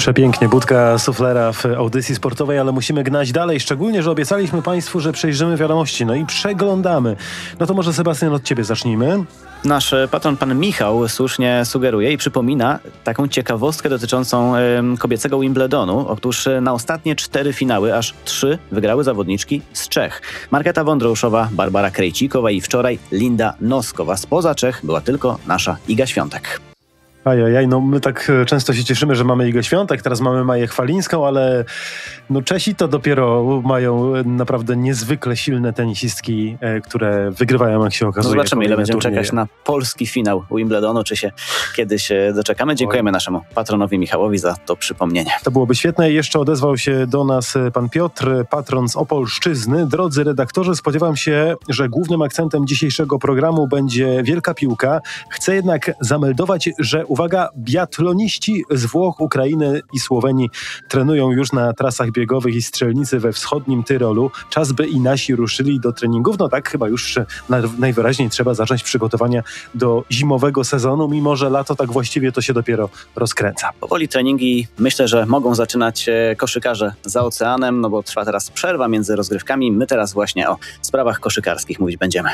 Przepięknie, budka suflera w audycji sportowej, ale musimy gnać dalej, szczególnie, że obiecaliśmy Państwu, że przejrzymy wiadomości, no i przeglądamy. No to może Sebastian, od Ciebie zacznijmy. Nasz patron, pan Michał, słusznie sugeruje i przypomina taką ciekawostkę dotyczącą kobiecego Wimbledonu. Otóż na ostatnie 4 finały aż 3 wygrały zawodniczki z Czech. Markéta Wondrouszowa, Barbara Krejcikowa i wczoraj Linda Noskowa. Spoza Czech była tylko nasza Iga Świątek. Ajajaj, no my tak często się cieszymy, że mamy Igę Świątek, teraz mamy Maję Chwalińską, ale no Czesi to dopiero mają naprawdę niezwykle silne tenisistki, które wygrywają, jak się okazuje. No zobaczymy, ile będziemy czekać na polski finał Wimbledonu, czy się kiedyś doczekamy. Dziękujemy naszemu patronowi Michałowi za to przypomnienie. To byłoby świetne. Jeszcze odezwał się do nas pan Piotr, patron z Opolszczyzny. Drodzy redaktorzy, spodziewam się, że głównym akcentem dzisiejszego programu będzie wielka piłka. Chcę jednak zameldować, że uwaga, biatloniści z Włoch, Ukrainy i Słowenii trenują już na trasach biegowych i strzelnicy we wschodnim Tyrolu. Czas, by i nasi ruszyli do treningów. No tak, chyba już najwyraźniej trzeba zacząć przygotowania do zimowego sezonu, mimo że lato tak właściwie to się dopiero rozkręca. Powoli treningi, myślę, że mogą zaczynać koszykarze za oceanem, no bo trwa teraz przerwa między rozgrywkami. My teraz właśnie o sprawach koszykarskich mówić będziemy.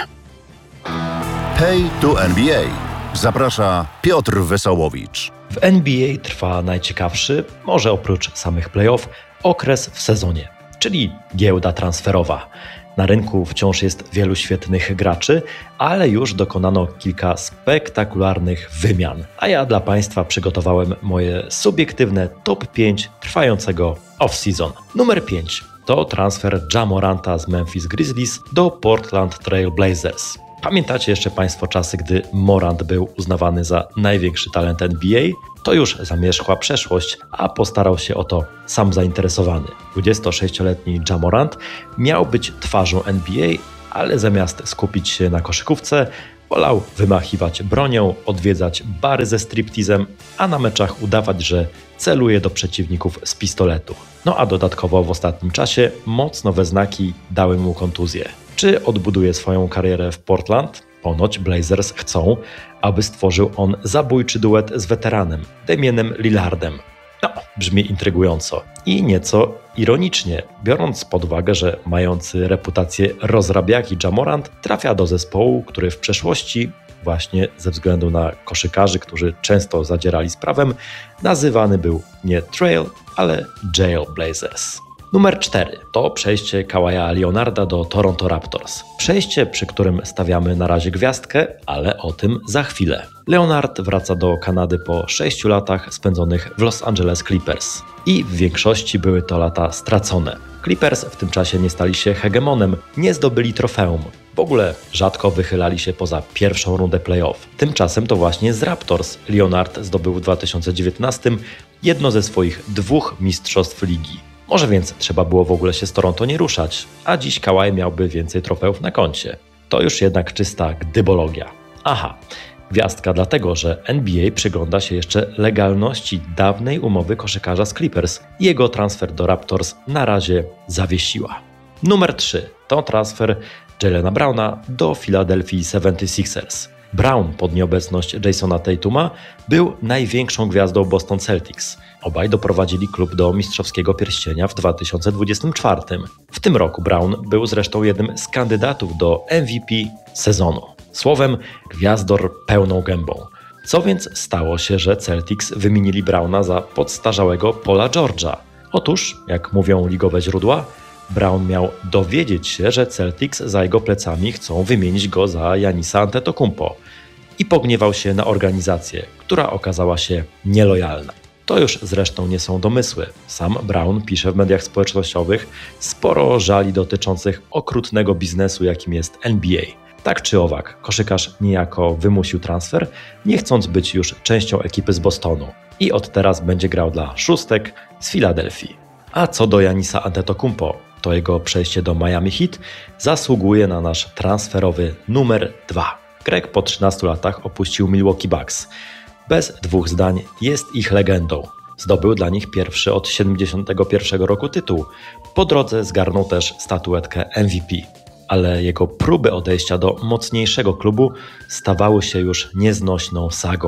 Hej, tu NBA. Zaprasza Piotr Wesołowicz. W NBA trwa najciekawszy, może oprócz samych playoff, okres w sezonie, czyli giełda transferowa. Na rynku wciąż jest wielu świetnych graczy, ale już dokonano kilka spektakularnych wymian. A ja dla Państwa przygotowałem moje subiektywne top 5 trwającego off-season. Numer 5 to transfer Ja Moranta z Memphis Grizzlies do Portland Trail Blazers. Pamiętacie jeszcze Państwo czasy, gdy Morant był uznawany za największy talent NBA? To już zamierzchła przeszłość, a postarał się o to sam zainteresowany. 26-letni Ja Morant miał być twarzą NBA, ale zamiast skupić się na koszykówce, wolał wymachiwać bronią, odwiedzać bary ze striptizem, a na meczach udawać, że celuje do przeciwników z pistoletu. No a dodatkowo w ostatnim czasie mocno we znaki dały mu kontuzje. Czy odbuduje swoją karierę w Portland? Ponoć Blazers chcą, aby stworzył on zabójczy duet z weteranem Damienem Lillardem. No, brzmi intrygująco i nieco ironicznie, biorąc pod uwagę, że mający reputację rozrabiaki Ja Morant trafia do zespołu, który w przeszłości, właśnie ze względu na koszykarzy, którzy często zadzierali z prawem, nazywany był nie Trail, ale Jail Blazers. Numer 4 to przejście Kawaja Leonarda do Toronto Raptors. Przejście, przy którym stawiamy na razie gwiazdkę, ale o tym za chwilę. Leonard wraca do Kanady po 6 latach spędzonych w Los Angeles Clippers. I w większości były to lata stracone. Clippers w tym czasie nie stali się hegemonem, nie zdobyli trofeum. W ogóle rzadko wychylali się poza pierwszą rundę playoff. Tymczasem to właśnie z Raptors Leonard zdobył w 2019 jedno ze swoich 2 mistrzostw ligi. Może więc trzeba było w ogóle się z Toronto nie ruszać, a dziś Kawhi miałby więcej trofeów na koncie. To już jednak czysta gdybologia. Aha, gwiazdka dlatego, że NBA przygląda się jeszcze legalności dawnej umowy koszykarza z Clippers i jego transfer do Raptors na razie zawiesiła. Numer 3 to transfer Jaylena Browna do Philadelphia 76ers. Brown pod nieobecność Jasona Tatuma był największą gwiazdą Boston Celtics. Obaj doprowadzili klub do mistrzowskiego pierścienia w 2024. W tym roku Brown był zresztą jednym z kandydatów do MVP sezonu. Słowem, gwiazdor pełną gębą. Co więc stało się, że Celtics wymienili Browna za podstarzałego Paula George'a? Otóż, jak mówią ligowe źródła, Brown miał dowiedzieć się, że Celtics za jego plecami chcą wymienić go za Giannisa Antetokounmpo i pogniewał się na organizację, która okazała się nielojalna. To już zresztą nie są domysły. Sam Brown pisze w mediach społecznościowych sporo żali dotyczących okrutnego biznesu, jakim jest NBA. Tak czy owak, koszykarz niejako wymusił transfer, nie chcąc być już częścią ekipy z Bostonu i od teraz będzie grał dla szóstek z Filadelfii. A co do Giannisa Antetokounmpo, to jego przejście do Miami Heat zasługuje na nasz transferowy numer 2. Grek po 13 latach opuścił Milwaukee Bucks. Bez 2 zdań jest ich legendą. Zdobył dla nich pierwszy od 1971 roku tytuł. Po drodze zgarnął też statuetkę MVP. Ale jego próby odejścia do mocniejszego klubu stawały się już nieznośną sagą.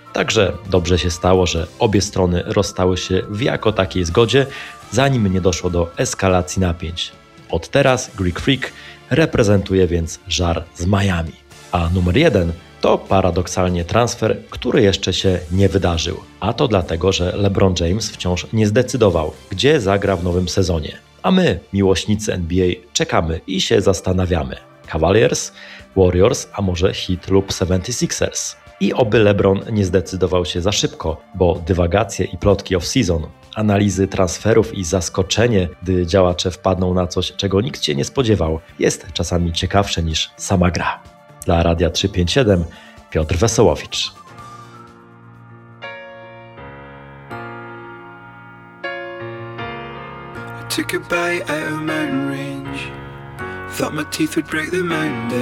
Także dobrze się stało, że obie strony rozstały się w jako takiej zgodzie, zanim nie doszło do eskalacji napięć. Od teraz Greek Freak reprezentuje więc żar z Miami. A numer 1 to paradoksalnie transfer, który jeszcze się nie wydarzył. A to dlatego, że LeBron James wciąż nie zdecydował, gdzie zagra w nowym sezonie. A my, miłośnicy NBA, czekamy i się zastanawiamy. Cavaliers, Warriors, a może Heat lub 76ers. I oby LeBron nie zdecydował się za szybko, bo dywagacje i plotki off-season, analizy transferów i zaskoczenie, gdy działacze wpadną na coś, czego nikt się nie spodziewał, jest czasami ciekawsze niż sama gra. Dla Radia 357 Piotr Wesołowicz. Took a bite out of a mountain range. Thought my teeth would break the mountain down.